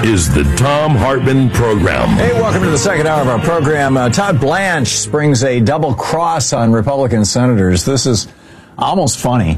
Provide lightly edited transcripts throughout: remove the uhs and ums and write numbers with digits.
is the Thom Hartmann Program. Hey, welcome to the second hour of our program. Todd Blanche springs a double cross on Republican senators. This is almost funny.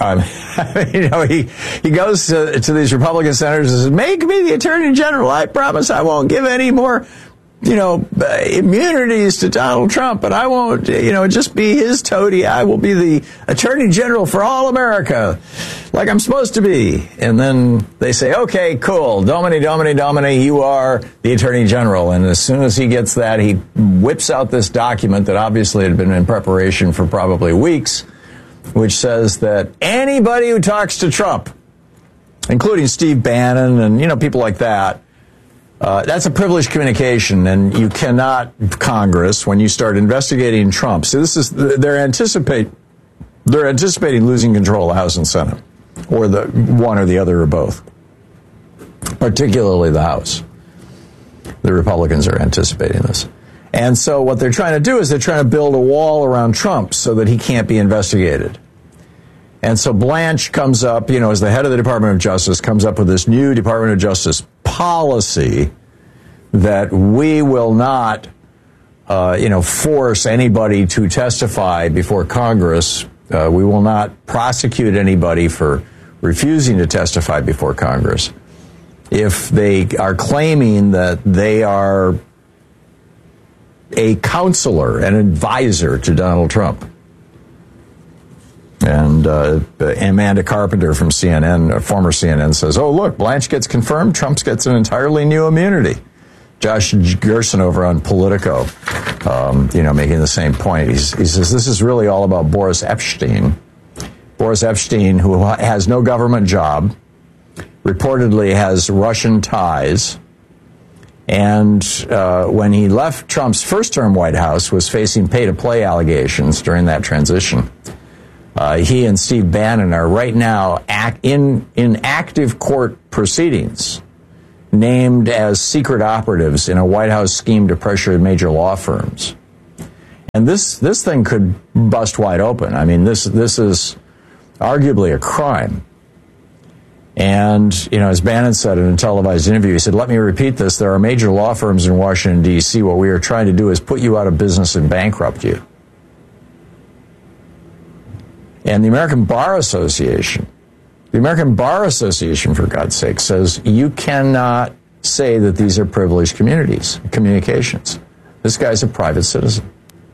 He goes to these Republican senators and says, make me the Attorney General. I promise I won't give any more, immunities to Donald Trump, but I won't, just be his toady. I will be the Attorney General for all America, like I'm supposed to be. And then they say, okay, cool. Domini, you are the Attorney General. And as soon as he gets that, he whips out this document that obviously had been in preparation for probably weeks, which says that anybody who talks to Trump, including Steve Bannon and, people like that, that's a privileged communication, and you cannot, Congress, when you start investigating Trump. So they're anticipating losing control of the House and Senate, or the one or the other or both, particularly the House. The Republicans are anticipating this. And so what they're trying to do is they're trying to build a wall around Trump so that he can't be investigated. And so Blanche comes up, as the head of the Department of Justice, comes up with this new Department of Justice policy that we will not, force anybody to testify before Congress. We will not prosecute anybody for refusing to testify before Congress if they are claiming that they are a counselor, an advisor to Donald Trump. And Amanda Carpenter from CNN, former CNN, says, oh, look, Blanche gets confirmed. Trump gets an entirely new immunity. Josh Gerson over on Politico, making the same point. He says, this is really all about Boris Epshteyn. Boris Epshteyn, who has no government job, reportedly has Russian ties, and when he left Trump's first-term White House, was facing pay-to-play allegations during that transition. He and Steve Bannon are right now in active court proceedings, named as secret operatives in a White House scheme to pressure major law firms. And this thing could bust wide open. I mean, this is arguably a crime. And, as Bannon said in a televised interview, he said, let me repeat this. There are major law firms in Washington, D.C. What we are trying to do is put you out of business and bankrupt you. And the American Bar Association, for God's sake, says you cannot say that these are privileged communications. This guy's a private citizen.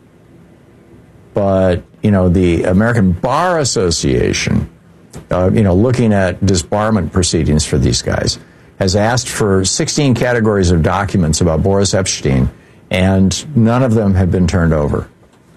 But, the American Bar Association, looking at disbarment proceedings for these guys, has asked for 16 categories of documents about Boris Epshteyn, and none of them have been turned over.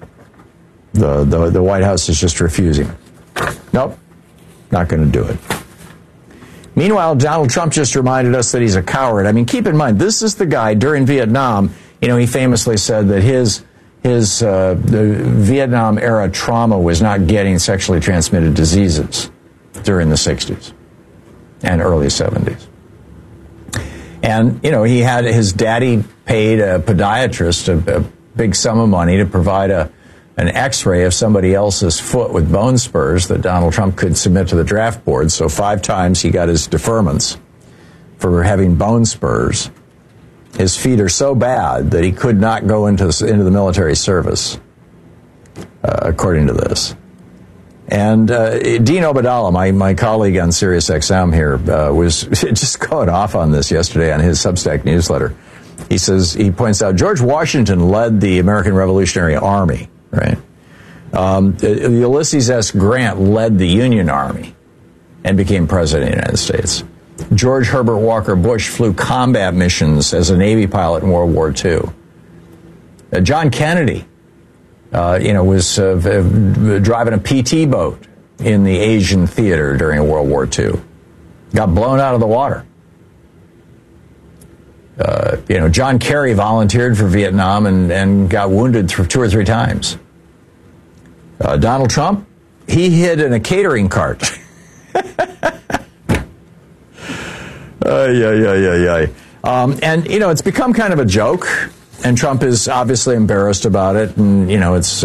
The White House is just refusing. Nope, not going to do it. Meanwhile, Donald Trump just reminded us that he's a coward. I mean, keep in mind, this is the guy during Vietnam. He famously said that his the Vietnam-era trauma was not getting sexually transmitted diseases during the 60s and early 70s. And, he had his daddy paid a podiatrist a big sum of money to provide an x-ray of somebody else's foot with bone spurs that Donald Trump could submit to the draft board. So 5 times he got his deferments for having bone spurs. His feet are so bad that he could not go into the military service, according to this. And Dean Obeidallah, my colleague on SiriusXM here, was just going off on this yesterday on his Substack newsletter. He points out George Washington led the American Revolutionary Army. Right. Ulysses S. Grant led the Union Army and became president of the United States. George Herbert Walker Bush flew combat missions as a Navy pilot in World War II. John Kennedy, was driving a PT boat in the Asian theater during World War II. Got blown out of the water. John Kerry volunteered for Vietnam and got wounded 2 or 3 times. Donald Trump, he hid in a catering cart. And, it's become kind of a joke, and Trump is obviously embarrassed about it, and, it's...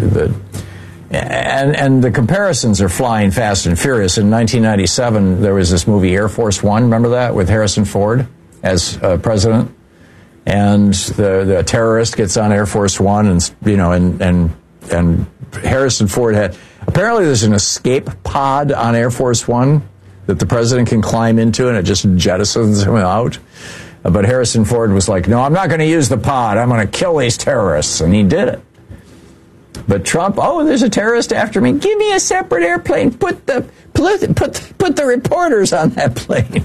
And the comparisons are flying fast and furious. In 1997, there was this movie Air Force One, remember that, with Harrison Ford? as president, and the terrorist gets on Air Force One, and Harrison Ford had, apparently there's an escape pod on Air Force One that the president can climb into, and it just jettisons him out. But Harrison Ford was like, no, I'm not going to use the pod. I'm going to kill these terrorists. And he did it. But Trump, there's a terrorist after me. Give me a separate airplane. Put the reporters on that plane.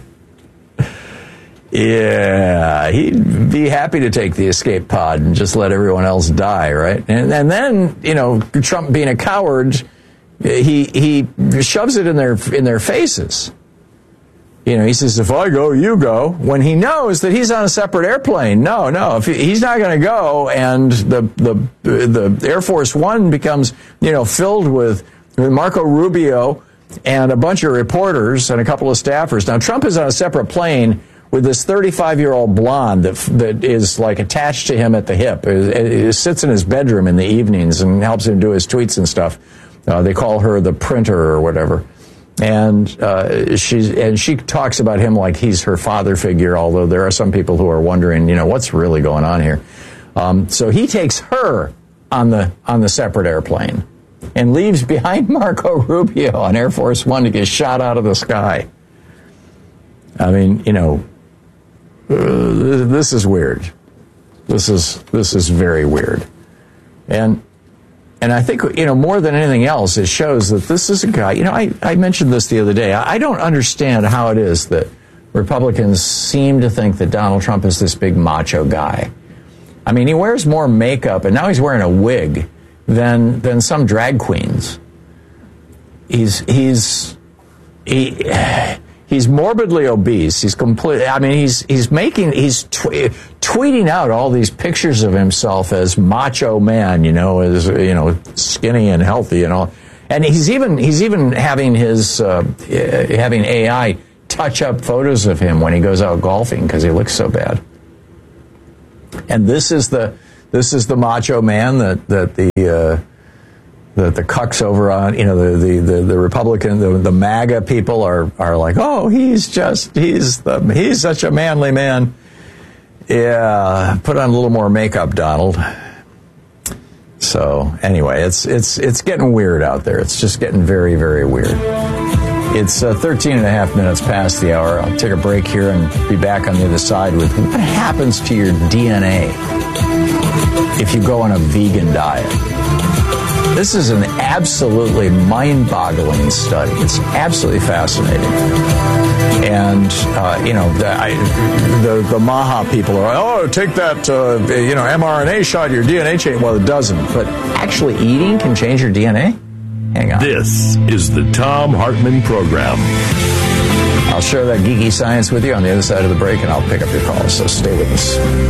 Yeah, he'd be happy to take the escape pod and just let everyone else die, right? And then, Trump being a coward, he shoves it in their faces. He says, if I go, you go, when he knows that he's on a separate airplane. No, if he's not going to go, and the Air Force One becomes, filled with Marco Rubio and a bunch of reporters and a couple of staffers. Now, Trump is on a separate plane with this 35-year-old blonde that is like attached to him at the hip. It sits in his bedroom in the evenings and helps him do his tweets and stuff. They call her the printer or whatever. And she talks about him like he's her father figure, although there are some people who are wondering, what's really going on here. So he takes her on the separate airplane and leaves behind Marco Rubio on Air Force One to get shot out of the sky. I mean, this is weird. This is very weird. And I think, more than anything else, it shows that this is a guy, I mentioned this the other day. I don't understand how it is that Republicans seem to think that Donald Trump is this big macho guy. I mean, he wears more makeup, and now he's wearing a wig than some drag queens. He's morbidly obese. He's tweeting out all these pictures of himself as macho man, as skinny and healthy and all. And he's even having having AI touch up photos of him when he goes out golfing because he looks so bad. And this is the macho man that the cucks over on, the Republican, the MAGA people are like, he's such a manly man. Yeah, put on a little more makeup, Donald. So anyway, it's getting weird out there. It's just getting very, very weird. It's 13 and a half minutes past the hour. I'll take a break here and be back on the other side with what happens to your DNA if you go on a vegan diet. This is an absolutely mind-boggling study. It's absolutely fascinating. And, the Maha people are, take that, mRNA shot, your DNA change. Well, it doesn't. But actually eating can change your DNA? Hang on. This is the Thom Hartmann Program. I'll share that geeky science with you on the other side of the break, and I'll pick up your calls. So stay with us.